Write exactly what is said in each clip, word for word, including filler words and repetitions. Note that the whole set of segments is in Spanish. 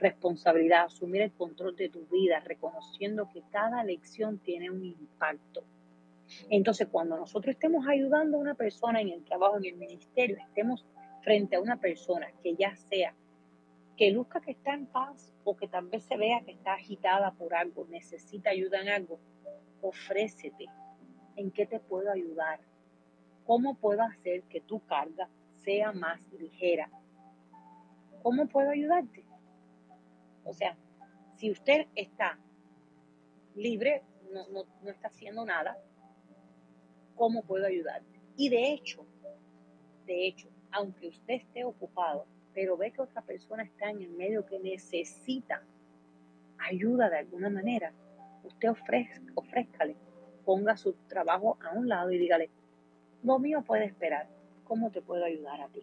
responsabilidad, asumir el control de tu vida, reconociendo que cada lección tiene un impacto. Entonces, cuando nosotros estemos ayudando a una persona en el trabajo, en el ministerio, estemos frente a una persona que ya sea que luzca que está en paz o que tal vez se vea que está agitada por algo, necesita ayuda en algo, ofrécete. ¿En qué te puedo ayudar? ¿Cómo puedo hacer que tu carga sea más ligera? ¿Cómo puedo ayudarte? O sea, si usted está libre, no, no, no está haciendo nada, ¿cómo puedo ayudarte? Y de hecho, de hecho, aunque usted esté ocupado, pero ve que otra persona está en el medio que necesita ayuda de alguna manera, usted ofrezca, ofrézcale, ponga su trabajo a un lado y dígale, lo mío puede esperar, ¿cómo te puedo ayudar a ti?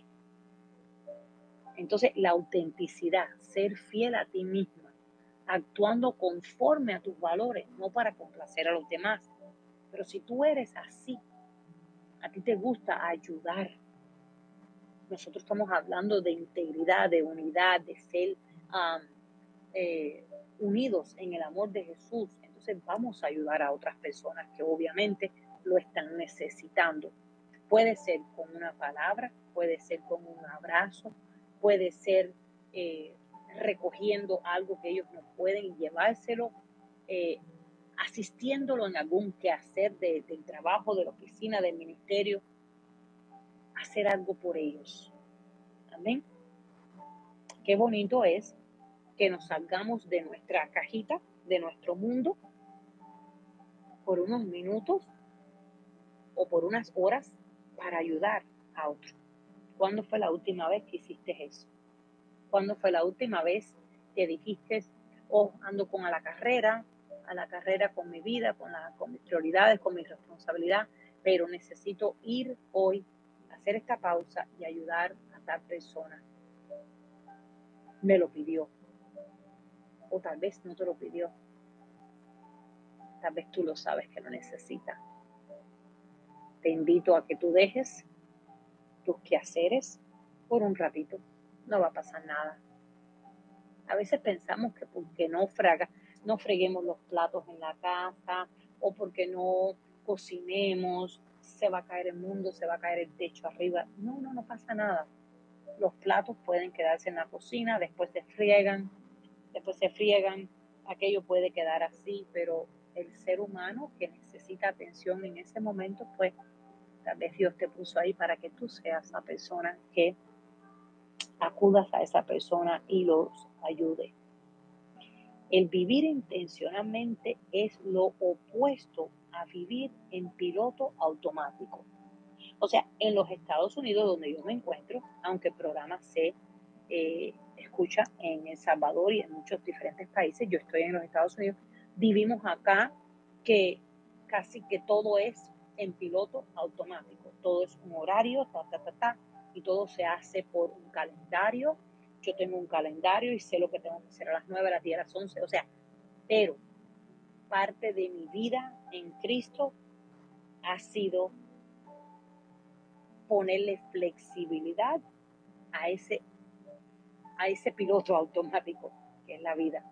Entonces, la autenticidad, ser fiel a ti misma, actuando conforme a tus valores, no para complacer a los demás. Pero si tú eres así, a ti te gusta ayudar. Nosotros estamos hablando de integridad, de unidad, de ser um, eh, unidos en el amor de Jesús. Entonces vamos a ayudar a otras personas que obviamente lo están necesitando. Puede ser con una palabra, puede ser con un abrazo, puede ser eh, recogiendo algo que ellos no pueden y llevárselo, eh, asistiéndolo en algún quehacer de, del trabajo, de la oficina, del ministerio, hacer algo por ellos. Amén. Qué bonito es que nos salgamos de nuestra cajita, de nuestro mundo, por unos minutos o por unas horas para ayudar a otro. ¿Cuándo fue la última vez que hiciste eso? ¿Cuándo fue la última vez que dijiste, oh, ando con a la carrera, a la carrera con mi vida, con, la, con mis prioridades, con mi responsabilidad, pero necesito ir hoy, hacer esta pausa y ayudar a tal persona? Me lo pidió. O tal vez no te lo pidió. Tal vez tú lo sabes que lo necesitas. Te invito a que tú dejes tus quehaceres por un ratito. No va a pasar nada. A veces pensamos que porque no fraga, no freguemos los platos en la casa o porque no cocinemos, se va a caer el mundo, se va a caer el techo arriba. No, no, no pasa nada. Los platos pueden quedarse en la cocina, después se friegan, después se friegan, aquello puede quedar así, pero el ser humano que necesita atención en ese momento, pues tal vez Dios te puso ahí para que tú seas la persona que acudas a esa persona y los ayude. El vivir intencionalmente es lo opuesto a vivir en piloto automático. O sea, en los Estados Unidos, donde yo me encuentro, aunque el programa se eh, escucha en El Salvador y en muchos diferentes países, yo estoy en los Estados Unidos, vivimos acá que casi que todo es en piloto automático. Todo es un horario, ta, ta, ta, ta, y todo se hace por un calendario. Yo tengo un calendario y sé lo que tengo que hacer a las nueve, a las diez, a las once, o sea, pero parte de mi vida en Cristo ha sido ponerle flexibilidad a ese, a ese piloto automático que es la vida.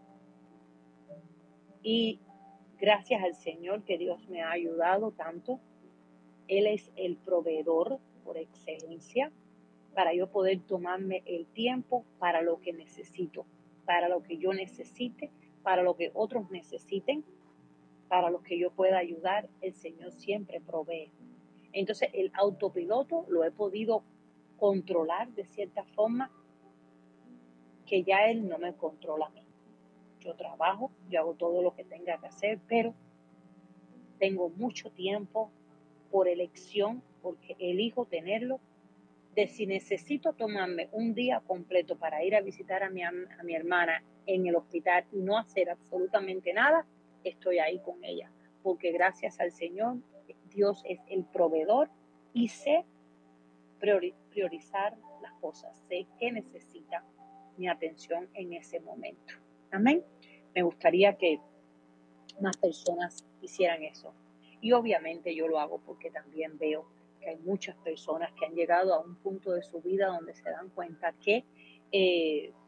Y gracias al Señor que Dios me ha ayudado tanto. Él es el proveedor por excelencia para yo poder tomarme el tiempo para lo que necesito, para lo que yo necesite, para lo que otros necesiten, para lo que yo pueda ayudar. El Señor siempre provee. Entonces el autopiloto lo he podido controlar de cierta forma que ya Él no me controla a mí. Yo trabajo, yo hago todo lo que tenga que hacer, pero tengo mucho tiempo por elección, porque elijo tenerlo, de si necesito tomarme un día completo para ir a visitar a mi, a mi hermana en el hospital y no hacer absolutamente nada, estoy ahí con ella, porque gracias al Señor, Dios es el proveedor y sé priorizar las cosas, sé que necesita mi atención en ese momento. Amén. Me gustaría que más personas hicieran eso. Y obviamente yo lo hago porque también veo que hay muchas personas que han llegado a un punto de su vida donde se dan cuenta que eh,